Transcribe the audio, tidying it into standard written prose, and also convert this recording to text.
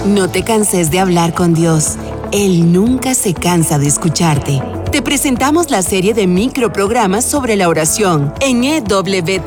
No te canses de hablar con Dios. Él nunca se cansa de escucharte. Te presentamos la serie de microprogramas sobre la oración en EWTN.